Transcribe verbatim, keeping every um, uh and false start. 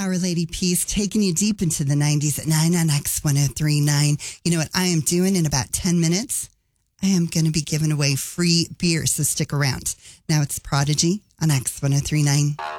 Our Lady Peace, taking you deep into the nineties at nine on X one oh three point nine. You know what I am doing in about ten minutes? I am going to be giving away free beer, so stick around. Now it's Prodigy on X one oh three point nine.